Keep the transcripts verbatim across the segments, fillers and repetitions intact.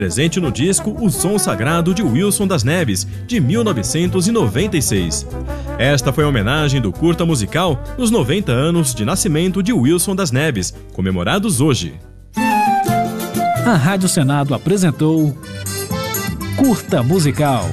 Presente no disco O Som Sagrado de Wilson das Neves, de mil novecentos e noventa e seis. Esta foi a homenagem do curta musical nos noventa anos de nascimento de Wilson das Neves, comemorados hoje. A Rádio Senado apresentou Curta Musical.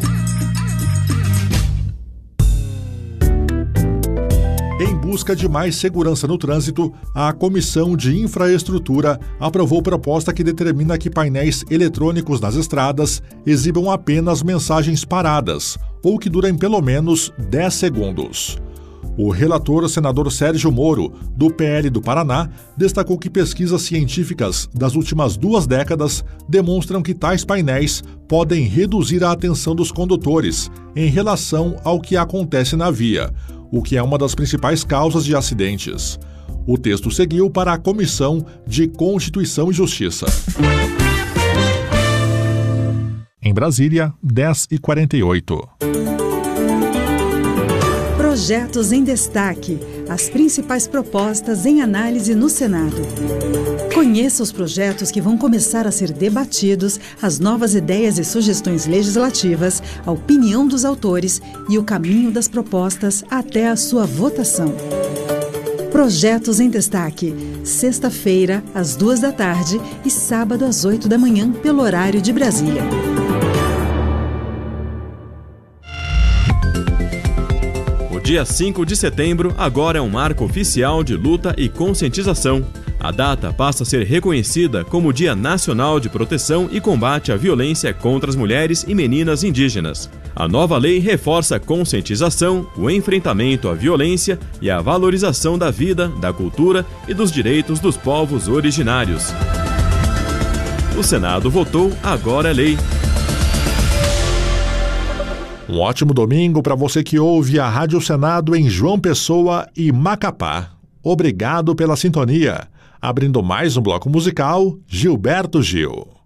Em busca de mais segurança no trânsito, a Comissão de Infraestrutura aprovou proposta que determina que painéis eletrônicos nas estradas exibam apenas mensagens paradas, ou que durem pelo menos dez segundos. O relator, senador Sérgio Moro, do P L do Paraná, destacou que pesquisas científicas das últimas duas décadas demonstram que tais painéis podem reduzir a atenção dos condutores em relação ao que acontece na via, o que é uma das principais causas de acidentes. O texto seguiu para a Comissão de Constituição e Justiça. Em Brasília, dez e quarenta e oito. Projetos em destaque. As principais propostas em análise no Senado. Conheça os projetos que vão começar a ser debatidos, as novas ideias e sugestões legislativas, a opinião dos autores e o caminho das propostas até a sua votação. Projetos em destaque. Sexta-feira, às duas da tarde e sábado às oito da manhã, pelo horário de Brasília. Dia cinco de setembro agora é um marco oficial de luta e conscientização. A data passa a ser reconhecida como Dia Nacional de Proteção e Combate à Violência contra as Mulheres e Meninas Indígenas. A nova lei reforça a conscientização, o enfrentamento à violência e a valorização da vida, da cultura e dos direitos dos povos originários. O Senado votou, agora é lei. Um ótimo domingo para você que ouve a Rádio Senado em João Pessoa e Macapá. Obrigado pela sintonia. Abrindo mais um bloco musical, Gilberto Gil.